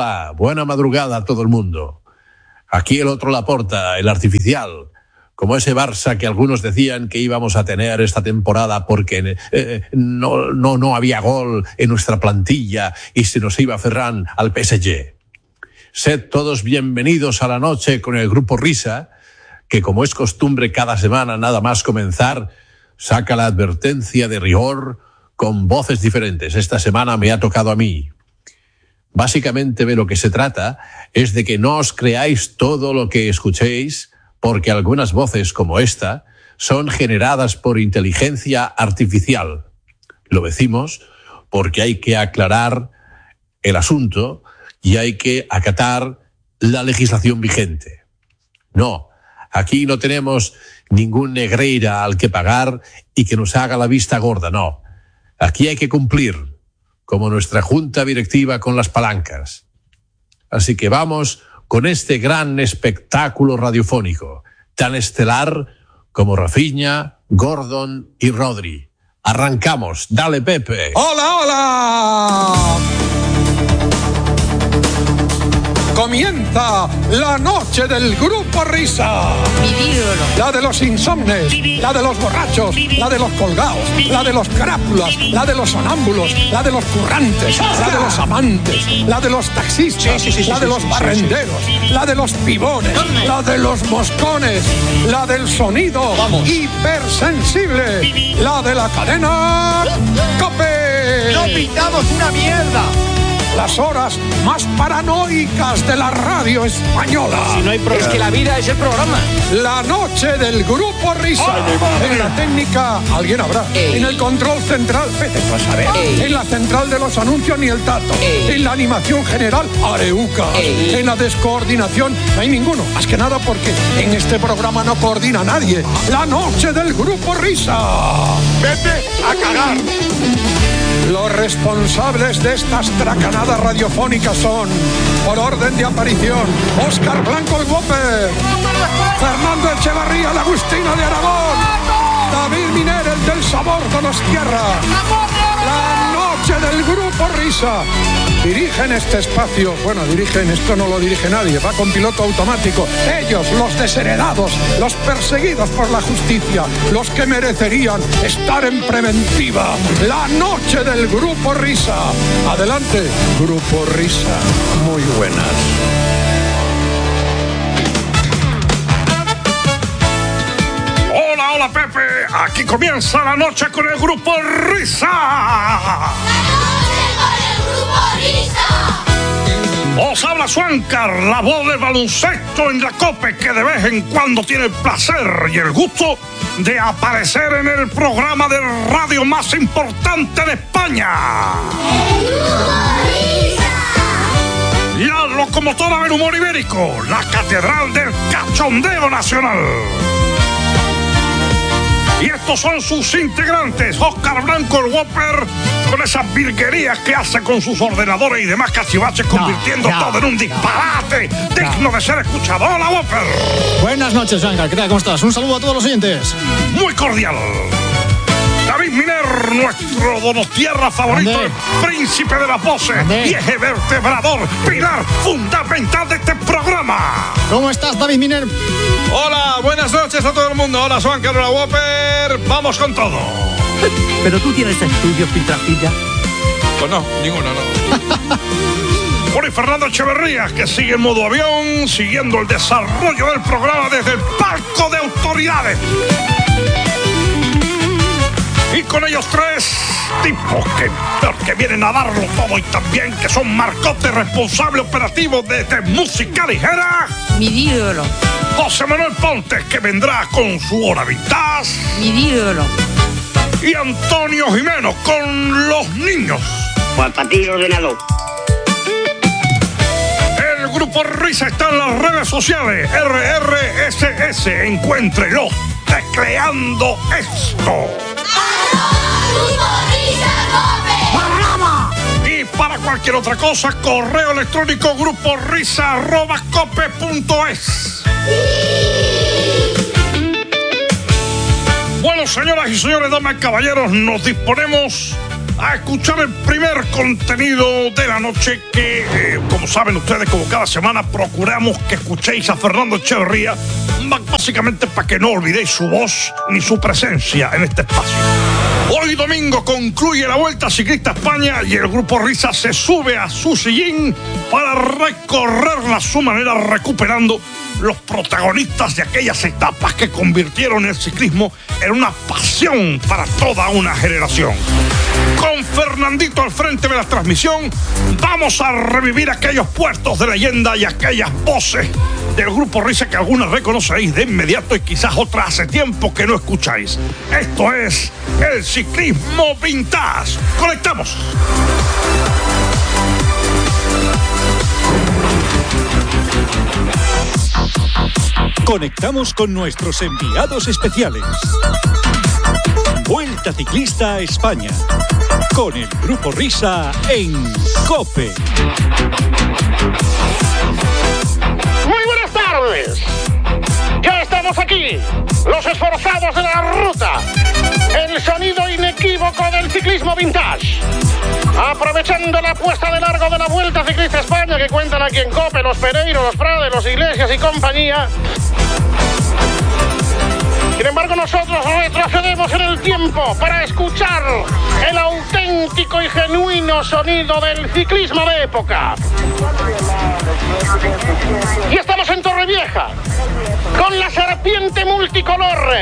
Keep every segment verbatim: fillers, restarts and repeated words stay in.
Hola, buena madrugada a todo el mundo. Aquí el otro Laporta, el artificial, como ese Barça que algunos decían que íbamos a tener esta temporada porque eh, no, no, no había gol en nuestra plantilla y se nos iba Ferran al P S G. Sed todos bienvenidos a la noche con el Grupo Risa, que como es costumbre cada semana nada más comenzar, saca la advertencia de rigor con voces diferentes. Esta semana me ha tocado a mí. Básicamente de lo que se trata es de que no os creáis todo lo que escuchéis, porque algunas voces como esta son generadas por inteligencia artificial. Lo decimos porque hay que aclarar el asunto y hay que acatar la legislación vigente. No, aquí no tenemos ningún Negreira al que pagar y que nos haga la vista gorda, no. Aquí hay que cumplir, como nuestra junta directiva con las palancas. Así que vamos con este gran espectáculo radiofónico, tan estelar como Rafinha, Gordon y Rodri. Arrancamos, dale Pepe. ¡Hola, hola! Comienza la noche del Grupo Risa. La de los insomnes, la de los borrachos, la de los colgados, la de los carápulas, la de los sonámbulos, la de los currantes, la de los amantes, la de los taxistas, la de los barrenderos, la de los pibones, la de los moscones, la del sonido hipersensible, la de la cadena COPE. ¡No pintamos una mierda! Las horas más paranoicas de la radio española. Si no hay pro- es que la vida es el programa. La noche del Grupo Risa. En la técnica, alguien habrá. Ey. En el control central, vete tú a saber. Ey. En la central de los anuncios, ni el tato. Ey. En la animación general, areuca. Ey. En la descoordinación, no hay ninguno. Más que nada porque en este programa no coordina nadie. La noche del Grupo Risa. Vete a cagar. Los responsables de estas tracanadas radiofónicas son, por orden de aparición, Óscar Blanco el Whopper, Fernando Echevarría el Agustino de Aragón, David Miner el del Sabor Donostierra. La noche del Grupo Risa. Dirigen este espacio, bueno, dirigen, esto no lo dirige nadie, va con piloto automático. Ellos, los desheredados, los perseguidos por la justicia, los que merecerían estar en preventiva. La noche del Grupo Risa. Adelante, Grupo Risa. Muy buenas. Hola, hola Pepe, aquí comienza la noche con el Grupo Risa. ¡La noche con el Grupo Risa! Os habla Suancar, la voz del baloncesto en la COPE, que de vez en cuando tiene el placer y el gusto de aparecer en el programa de radio más importante de España. ¡El Grupo Risa! La locomotora del humor ibérico, la catedral del cachondeo nacional. Y estos son sus integrantes, Óscar Blanco el Whopper, con esas virguerías que hace con sus ordenadores y demás cachivaches, convirtiendo no, todo en un disparate no, digno de ser escuchado. Hola, Whopper. Buenas noches, Juancar. ¿Qué tal? ¿Cómo estás? Un saludo a todos los oyentes. Muy cordial. David Miner, nuestro donostierra favorito, ¿Dónde? el príncipe de las voces ¿Dónde? y eje vertebrador, pilar fundamental de este programa. ¿Cómo estás, David Miner? Hola, buenas noches a todo el mundo. Hola, Juan Carlos Whopper. Vamos con todo. ¿Pero tú tienes estudios, Piltrafilla? Pues no, ninguno, no. Bueno, y Fernando Echeverría, que sigue en modo avión, siguiendo el desarrollo del programa desde el palco de autoridades. Y con ellos tres tipos que, que vienen a darlo todo y también que son Marcote, responsable operativo de, de música ligera. Mi ídolo. José Manuel Pontes, que vendrá con su hora vintage. Mi ídolo. Y Antonio Jimeno con los niños. Pues para ti, ordenador. El Grupo Risa está en las redes sociales. R R S S. Encuéntrelo tecleando esto. Y para cualquier otra cosa, correo electrónico gruporisa arroba cope punto es. Bueno, señoras y señores, damas y caballeros, nos disponemos a escuchar el primer contenido de la noche que, eh, como saben ustedes, como cada semana procuramos que escuchéis a Fernando Echeverría, básicamente para que no olvidéis su voz ni su presencia en este espacio. Hoy domingo concluye la Vuelta Ciclista España y el Grupo Risa se sube a su sillín para recorrerla a su manera, recuperando los protagonistas de aquellas etapas que convirtieron el ciclismo en una pasión para toda una generación. Con Fernandito al frente de la transmisión, vamos a revivir aquellos puertos de leyenda y aquellas voces del Grupo Risa que algunas reconoceréis de inmediato y quizás otras hace tiempo que no escucháis. Esto es el ciclismo vintage. ¡Conectamos! Conectamos con nuestros enviados especiales. Vuelta Ciclista a España, con el Grupo Risa en COPE. Muy buenas tardes. Ya estamos aquí, los esforzados de la ruta. El sonido inequívoco del ciclismo vintage. Aprovechando la puesta de largo de la Vuelta Ciclista España que cuentan aquí en COPE los Pereiro, los Prades, los Iglesias y compañía. Sin embargo, nosotros retrocedemos en el tiempo para escuchar el auténtico y genuino sonido del ciclismo de época. Y estamos en Torrevieja, con la serpiente multicolor,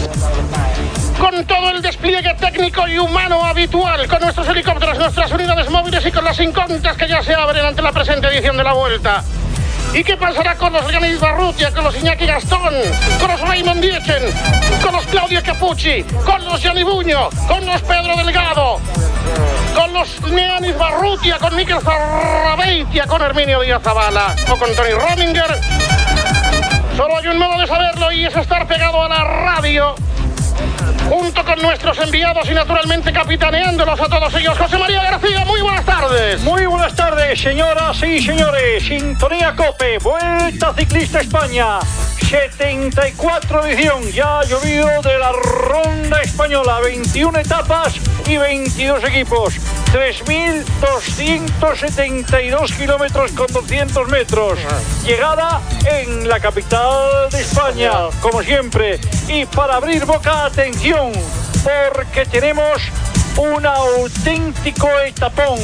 con todo el despliegue técnico y humano habitual, con nuestros helicópteros, nuestras unidades móviles y con las incógnitas que ya se abren ante la presente edición de la Vuelta. ¿Y qué pasará con los Leonid Barrutia, con los Iñaki Gastón, con los Raymond Diechen, con los Claudio Capucci, con los Gianni Buño, con los Pedro Delgado, con los Leonid Barrutia, con Mikel Zarrabeitia, con Herminio Díaz Zavala o con Tony Rominger? Solo hay un modo de saberlo y es estar pegado a la radio, junto con nuestros enviados y naturalmente capitaneándolos a todos ellos. José María García, muy buenas tardes. Muy buenas tardes, señoras y señores. Sintonía COPE, Vuelta Ciclista España, setenta y cuatro edición. Ya ha llovido de la ronda española, veintiuna etapas y veintidós equipos. tres mil doscientos setenta y dos kilómetros con doscientos metros. Llegada en la capital de España, como siempre. Y para abrir boca, atención, porque tenemos un auténtico etapón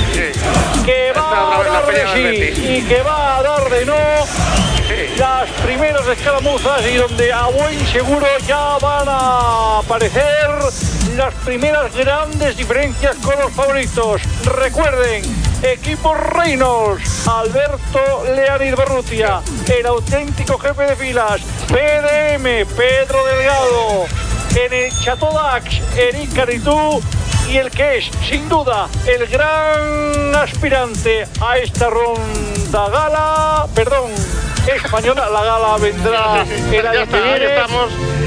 que va a dar de sí y que va a dar de no. Las primeras escaramuzas y donde a buen seguro ya van a aparecer las primeras grandes diferencias con los favoritos. Recuerden, equipo Reynolds, Alberto Leonid Barrutia, el auténtico jefe de filas. P D M, Pedro Delgado. En el Chateau d'Ax, Eric Caritú. Y el que es, sin duda, el gran aspirante a esta ronda gala, perdón, española, la gala vendrá el año que viene. Estamos.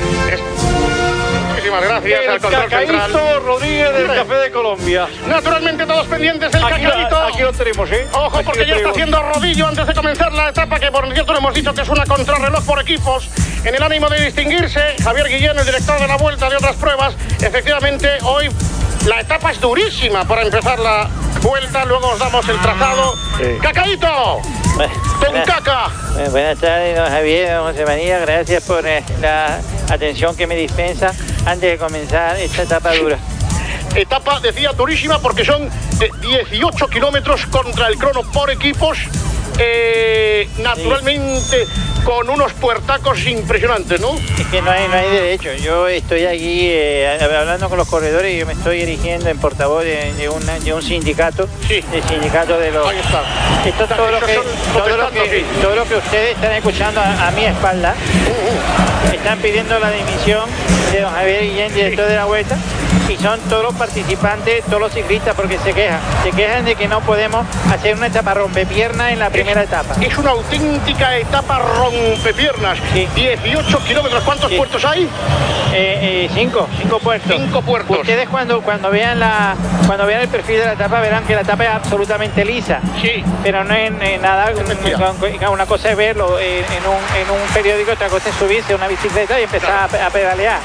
Muchísimas gracias el al control central. Rodríguez del Café de Colombia. Naturalmente todos pendientes del aquí, Cacaíto. Aquí lo tenemos, ¿eh? Ojo, aquí porque ya está haciendo rodillo antes de comenzar la etapa, que por cierto le hemos dicho que es una contrarreloj por equipos. En el ánimo de distinguirse, Javier Guillén, el director de la Vuelta de otras pruebas, efectivamente hoy la etapa es durísima para empezar la Vuelta, luego os damos el trazado. Sí. ¡Cacaíto! ¡Don Caca! Eh, buenas tardes, don Javier, don José María, gracias por eh, la atención que me dispensa antes de comenzar esta etapa dura. Etapa, decía, durísima porque son eh, dieciocho kilómetros contra el crono por equipos, eh, naturalmente... Sí. Con unos puertacos impresionantes, ¿no? Es que no hay, no hay derecho. Yo estoy aquí eh, hablando con los corredores y yo me estoy erigiendo en portavoz de, de, una, de un sindicato. Sí. Del sindicato de los... Ahí está. Esto es todo, lo que, todo, lo que, todo lo que ustedes están escuchando a, a mi espalda. Uh, uh. Están pidiendo la dimisión de don Javier Guillén, director de la Vuelta. Y son todos los participantes, todos los ciclistas, porque se quejan. Se quejan de que no podemos hacer una etapa rompepiernas en la primera es, etapa. Es una auténtica etapa rompepiernas. Sí. dieciocho kilómetros. ¿Cuántos sí. puertos hay? Eh, eh, cinco, cinco puertos. Cinco puertos. Ustedes cuando, cuando, vean la, cuando vean el perfil de la etapa verán que la etapa es absolutamente lisa. Sí. Pero no es eh, nada, una, una cosa es verlo en, en, un, en un periódico, otra cosa es subirse a una bicicleta y empezar claro. a, a pedalear.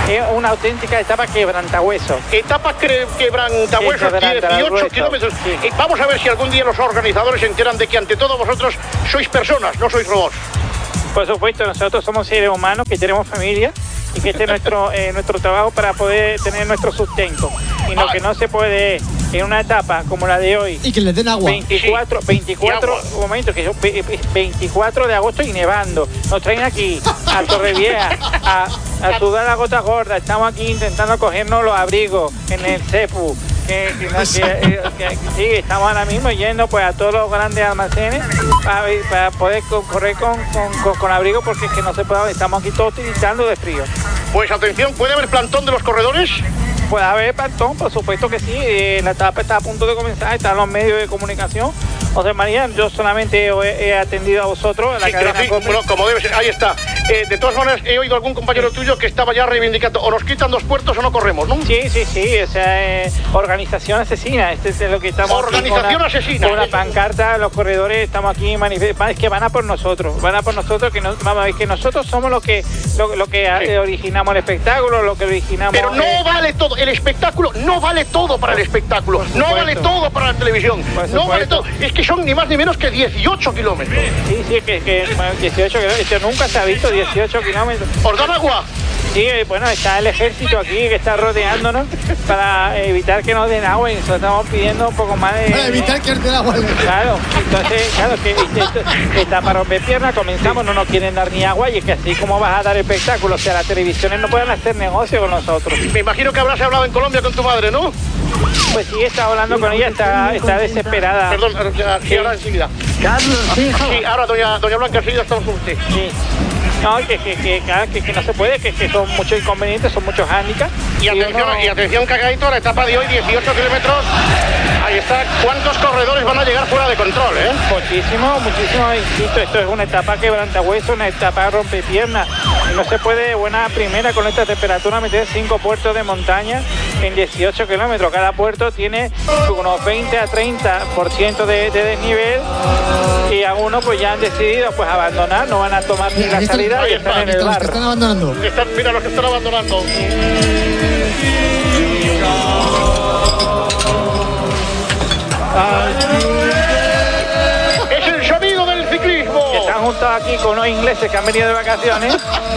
Es una auténtica etapa quebrantahueso. Etapa cre- quebrantahuesos, dieciocho kilómetros. Sí. Eh, vamos a ver si algún día los organizadores se enteran de que ante todo vosotros sois personas, no sois robots. Por supuesto, nosotros somos seres humanos que tenemos familia y que este es nuestro, eh, nuestro trabajo para poder tener nuestro sustento. Y lo que no se puede en una etapa como la de hoy. Y que le den agua. veinticuatro, veinticuatro, un momento, que son veinticuatro de agosto y nevando. Nos traen aquí a Torrevieja a, a sudar la gota gorda. Estamos aquí intentando cogernos los abrigos en el CEPU. Que, que, que, que, que, sí, estamos ahora mismo yendo pues a todos los grandes almacenes para, para poder correr con, con, con, con abrigo, porque es que no se puede, estamos aquí todos tiritando de frío. Pues atención, ¿puede haber plantón de los corredores? Puede haber plantón, por supuesto que sí. Eh, la etapa está a punto de comenzar, están los medios de comunicación. José María, yo solamente he, he atendido a vosotros, a la sí, cadena sí, Cope. bueno, como debe ser, ahí está. Eh, de todas maneras, he oído a algún compañero tuyo que estaba ya reivindicando, o nos quitan dos puertos o no corremos, ¿no? Sí, sí, sí, o sea, eh, organización asesina, este es lo que estamos... Organización una, asesina. Con una pancarta, los corredores, estamos aquí manifestando, es que van a por nosotros, van a por nosotros, que no, vamos a ver, que nosotros somos los que, lo, lo que sí. originamos el espectáculo, lo que originamos... Pero no eh, vale todo, el espectáculo no vale todo para el espectáculo, no vale todo para la televisión, no vale todo, es que son ni más ni menos que dieciocho kilómetros. Sí, sí, que, que bueno, dieciocho kilómetros, esto nunca se ha visto, dieciocho kilómetros. ¿Os dan agua? Sí, bueno, está el ejército aquí que está rodeándonos para evitar que nos den agua y nosotros estamos pidiendo un poco más de... Para evitar que nos den agua. Claro, entonces, claro, que está para romper piernas, comenzamos, no nos quieren dar ni agua y es que así como vas a dar espectáculo, o sea, las televisiones no pueden hacer negocio con nosotros. Me imagino que habrás hablado en Colombia con tu madre, ¿no? Pues sí, está hablando con ella, está, está desesperada. Perdón, sí, sí, ahora enseguida. Carlos, hijo. Sí, ahora doña, doña Blanca, enseguida estamos con usted. Sí. No, que, que, que, que, que no se puede, que, que son muchos inconvenientes, son muchos hándicaps. Y atención, y, uno... y atención, Cacaíto, a la etapa de hoy, dieciocho kilómetros. Ahí está, ¿cuántos corredores van a llegar fuera de control, eh? Muchísimo, muchísimo, insisto, esto es una etapa quebrantahueso, una etapa rompepiernas. Y no se puede, buena primera, con esta temperatura, meter cinco puertos de montaña en dieciocho kilómetros. Cada puerto tiene unos veinte a treinta por ciento de, de desnivel. Y algunos pues ya han decidido pues abandonar, no van a tomar ni la salida y están en el bar. Están abandonando. Están, mira los que están abandonando. Es el sonido del ciclismo. Que están juntos aquí con unos ingleses que han venido de vacaciones.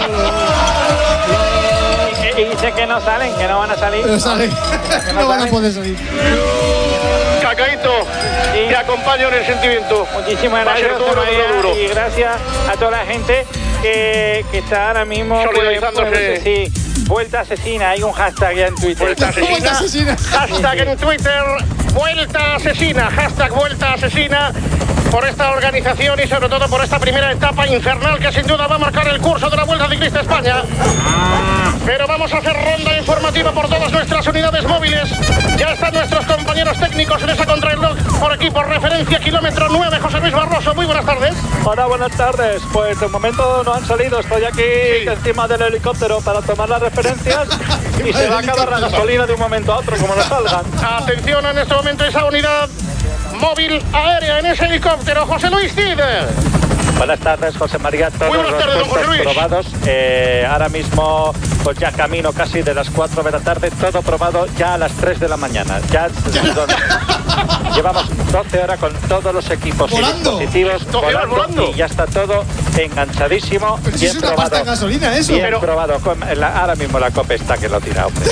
y, y dicen que no salen, que no van a salir. No salen. No, no van a poder salir. Cacaíto, sí. Te acompaño en el sentimiento. Muchísimas gracias, duro, duro, duro. Y gracias a toda la gente que, que está ahora mismo solidarizándose. Pues, pues, sí, Vuelta Asesina, hay un hashtag ya en Twitter. Vuelta Asesina. Vuelta asesina. Hashtag en Twitter, Vuelta Asesina. Hashtag Vuelta Asesina. Por esta organización y sobre todo por esta primera etapa infernal que sin duda va a marcar el curso de la Vuelta Ciclista España. Pero vamos a hacer ronda informativa por todas nuestras unidades móviles. Ya están nuestros compañeros técnicos en esa contrarreloj. Por aquí, por referencia, kilómetro nueve, José Luis Barroso. Muy buenas tardes. Hola, buenas tardes. Pues de momento no han salido. Estoy aquí sí. encima del helicóptero para tomar las referencias y se va a acabar la gasolina de un momento a otro, como no salgan. Atención en este momento esa unidad móvil aérea en ese helicóptero. José Luis Cid. Buenas tardes, José María. Todos Muy buenas tardes, los don José Luis. probados. Eh, ahora mismo, pues ya camino casi de las cuatro de la tarde. Todo probado ya a las tres de la mañana. Ya llevamos doce horas con todos los equipos volando. y dispositivos volando, volando. y ya está todo enganchadísimo. Pero si bien es una probado. pasta de gasolina, eso. Bien Pero... probado. Con la, ahora mismo la COPE está que lo tira, hombre.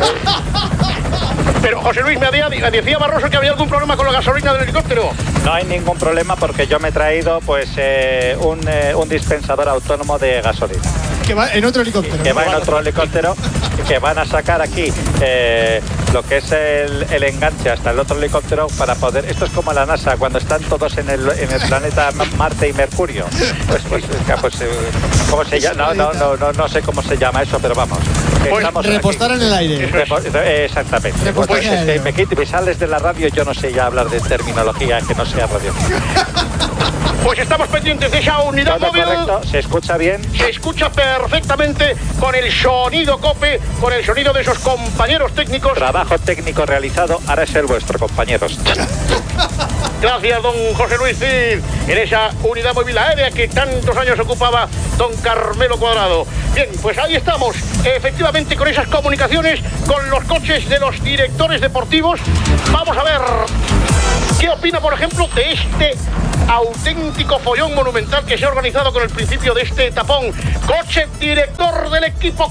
Pero José Luis, me había, decía Barroso que había algún problema con la gasolina del helicóptero. No hay ningún problema porque yo me he traído pues eh, un, eh, un dispensador autónomo de gasolina. Que va en otro helicóptero. Que va en otro helicóptero, que van a sacar aquí eh, lo que es el, el enganche hasta el otro helicóptero para poder... Esto es como la NASA, cuando están todos en el, en el planeta Marte y Mercurio. Pues, pues, pues eh, ¿cómo se llama? No, no, no, no, no sé cómo se llama eso, pero vamos. Pues repostar aquí en el aire. Repo, exactamente. Repostar pues, es que me, quito, me sales de la radio, yo no sé ya hablar de terminología que no sea radio. Pues estamos pendientes de esa unidad ¿Todo móvil. correcto? ¿Se escucha bien? Se escucha perfectamente con el sonido COPE, con el sonido de esos compañeros técnicos. Trabajo técnico realizado, ahora es el vuestro, compañeros. Gracias, don José Luis Cid, en esa unidad móvil aérea que tantos años ocupaba don Carmelo Cuadrado. Bien, pues ahí estamos, efectivamente, con esas comunicaciones con los coches de los directores deportivos. Vamos a ver qué opina, por ejemplo, de este auténtico follón monumental que se ha organizado con el principio de este tapón. Coche director del equipo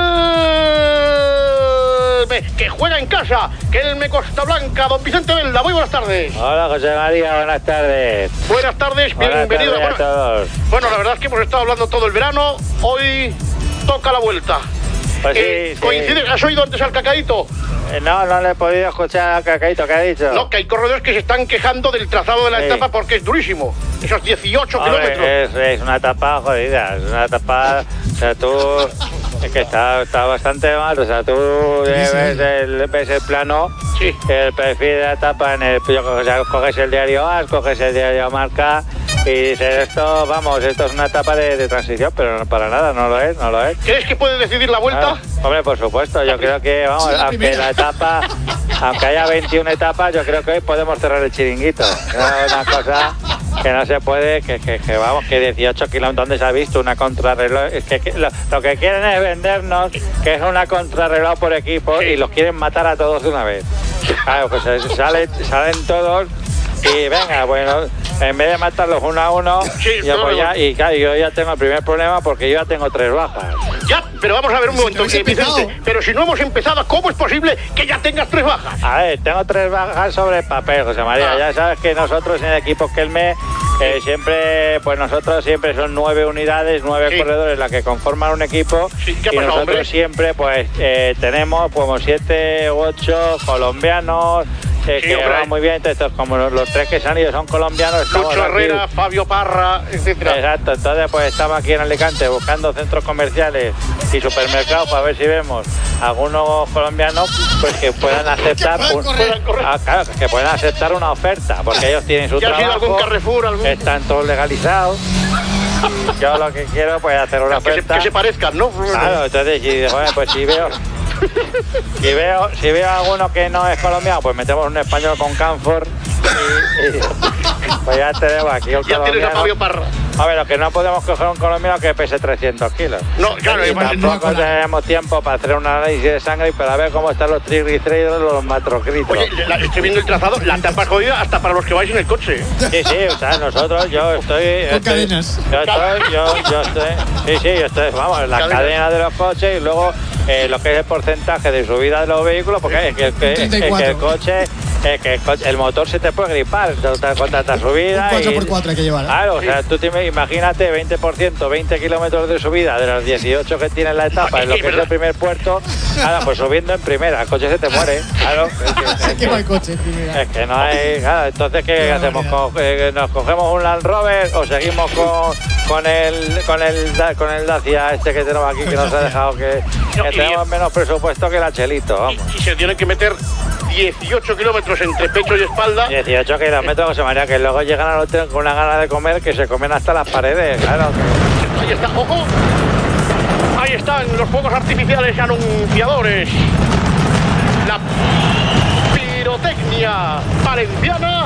Kelme, que juega en casa, Kelme Costa Blanca. Don Vicente Velda, muy buenas tardes. Hola, José María, buenas tardes. Buenas tardes, bienvenido. Buenas tardes a todos. Bueno, la verdad es que hemos estado hablando todo el verano, hoy toca la vuelta. Pues sí, eh, sí. ¿Coincides? ¿Has oído antes al Cacaíto? Eh, no, no le he podido escuchar a Cacaíto, ¿qué ha dicho? No, que hay corredores que se están quejando del trazado de la Sí. etapa porque es durísimo. Esos dieciocho Hombre, kilómetros. Es, es una etapa jodida, es una etapa, o sea, tú, es que está, está bastante mal, o sea, tú ves el, ves el plano, sí. el perfil de la etapa, en el, o sea, coges el diario A, coges el diario Marca y dices, esto, vamos, esto es una etapa de, de transición, pero no, para nada, no lo es, no lo es. ¿Crees que puede decidir la vuelta? Ah, hombre, por supuesto, yo creo que, vamos, Sí, la aunque primera. la etapa, aunque haya veintiuna etapas, yo creo que hoy podemos cerrar el chiringuito. Es una cosa que no se puede, que, que, que vamos, que dieciocho kilómetros, ¿dónde se ha visto una contrarreloj? Es que, que lo, lo que quieren es vendernos que es una contrarreloj por equipo y los quieren matar a todos de una vez. Claro, pues salen, salen todos y venga, bueno, en vez de matarlos uno a uno, Sí, yo, no, pues no. ya, y claro, yo ya tengo el primer problema porque yo ya tengo tres bajas. Ya, pero vamos a ver un momento, habéis eh, Vicente. Pero si no hemos empezado, ¿cómo es posible que ya tengas tres bajas? A ver, tengo tres bajas sobre el papel, José María. Ah. Ya sabes que nosotros en el equipo Kelme eh, siempre, pues nosotros siempre son nueve unidades, nueve Sí. corredores las que conforman un equipo. Sí, ¿qué ha y pasado, nosotros hombre? siempre, pues eh, tenemos como siete u ocho colombianos. Eh, Sí, que hombre. van muy bien, entonces como los, los tres que se han ido son colombianos, estamos Lucho aquí- Herrera, Fabio Parra, etcétera. Exacto, entonces pues estamos aquí en Alicante buscando centros comerciales y supermercados para ver si vemos algunos colombianos pues que puedan aceptar un- Ah, claro, que puedan aceptar una oferta, porque ellos tienen su ¿Ya ha sido trabajo, algún Carrefour, algún- están todos legalizados. Yo lo que quiero pues hacer una Que se, oferta. que se parezcan, ¿no? Claro, entonces si, bueno, pues si veo si veo si veo alguno que no es colombiano, pues metemos un español con Canfor y, y pues ya tenemos aquí un Ya tienes a colombiano. Fabio Parra. A ver, lo que no podemos coger un colombiano que pese trescientos kilos. No, claro, y igual- tampoco tenemos tiempo para hacer un análisis de sangre y para ver cómo están los triglicéridos, los macrocríticos. Oye, la- estoy viendo el trazado, la etapa es jodida hasta para los que vais en el coche. ¿eh? Sí, sí, o sea, nosotros, yo estoy... Con estoy- cadenas. Yo estoy, yo, yo estoy... Sí, sí, yo estoy, vamos, la Cadenas. cadena de los coches y luego eh, lo que es el porcentaje de subida de los vehículos, porque es que, es que- es que treinta y cuatro. el coche... es que el, coche- el motor se te puede gripar contra, contra esta subida. Un cuatro y- por cuatro hay que llevar. ¿eh? Claro, o sea, tú te, imagínate veinte por ciento, veinte kilómetros de subida de los dieciocho que tiene la etapa en lo que es el primer puerto, claro, pues subiendo en primera, el coche se te muere, claro. Es que, es Se que- quema el coche primero. es que no hay, claro, entonces ¿qué hacemos? Co- eh, ¿Nos cogemos un Land Rover o seguimos con, con el con el Da- con el Dacia este que tenemos aquí que nos ha dejado que, No, que y- tenemos menos presupuesto que el Chelito, vamos. Y se tienen que meter dieciocho kilómetros entre pecho y espalda. dieciocho kilómetros, José María, que luego llegan al hotel con una gana de comer que se comen hasta las paredes, claro. Ahí está, ojo. Ahí están los fuegos artificiales anunciadores. La pirotecnia valenciana.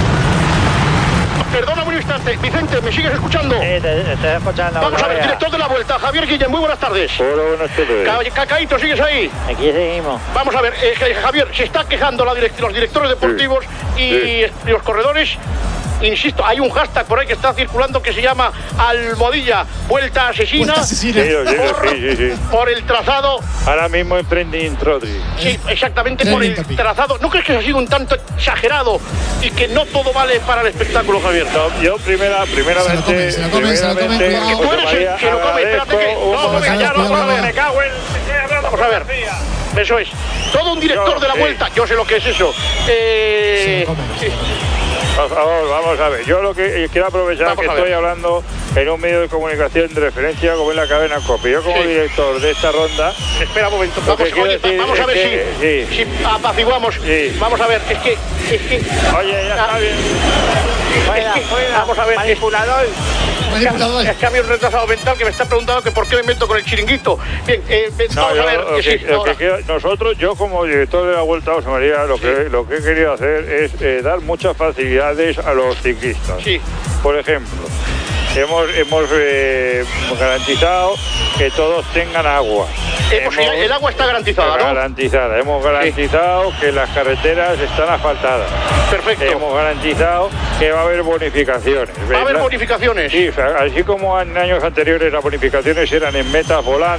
Perdóname un instante, Vicente, ¿me sigues escuchando? Sí, te, te estoy escuchando. Vamos a ver, María. director de la vuelta, Javier Guillén, muy buenas tardes. Hola, buenas tardes. Ca- Cacaíto, ¿sigues ahí? Aquí seguimos. Vamos a ver, eh, Javier, se está quejando la direct- los directores deportivos y, y los corredores. Insisto, hay un hashtag por ahí que está circulando que se llama Almohadilla, vuelta asesina, Vuelta asesina. Sí, lo digo, por, sí, sí, sí. por el trazado. Ahora mismo emprende Introdi. Sí, exactamente Tren por el Interpi. trazado. ¿No crees que eso ha sido un tanto exagerado y que no todo vale para el espectáculo, Javier? No, yo primera, primeramente, Se lo comen, se lo comen, se lo comen, primeramente, cuidado. Tú José eres el María, que lo come, espérate que... agradezco un No, no, momento. venga, ya, no, Cuidado, no, cuidado. me cago en... Vamos a ver. Eso es. Todo un director Yo, de la sí. vuelta, yo sé lo que es eso. Eh, Se lo comen, sí. Por favor, vamos a ver. Yo lo que eh, quiero aprovechar Vamos que a ver. estoy hablando en un medio de comunicación de referencia como es la cadena COPE. Yo como Sí. director de esta ronda, Espera un momento, Lo vamos, que quiero oye, decir vamos a es ver que- si, sí. si apaciguamos. Sí. Vamos a ver, es que, es que oye, ya está bien. Fuera, Es que, fuera, vamos a ver, manipulador. Es, es que había un retrasado mental que me está preguntando que por qué me meto con el chiringuito. Bien, eh, No, vamos yo, a ver. lo que que- sí, lo ahora. que queda- nosotros, yo como director de la Vuelta a José María, lo, que, lo que he querido hacer es eh, dar muchas facilidades a los ciclistas. Sí. Por ejemplo, hemos, hemos eh, garantizado que todos tengan agua. Hemos- el agua está garantizada, ¿no? Garantizada. Hemos garantizado que las carreteras están asfaltadas. Perfecto. Hemos garantizado que va a haber bonificaciones. Va a haber ¿verdad? bonificaciones. Sí, así como en años anteriores las bonificaciones eran en metas volantes.